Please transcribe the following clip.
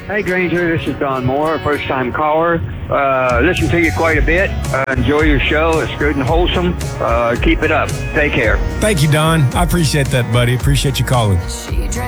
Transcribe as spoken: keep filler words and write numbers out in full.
Hey, Granger, this is Don Moore, first time caller. Uh, listen to you quite a bit. Uh, enjoy your show. It's good and wholesome. Uh, keep it up. Take care. Thank you, Don. I appreciate that, buddy. Appreciate you calling. She drank